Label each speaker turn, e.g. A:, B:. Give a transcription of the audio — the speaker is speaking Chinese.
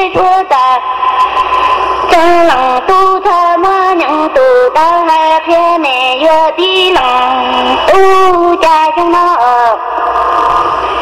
A: 出大，真能督他妈娘督大海偏内月的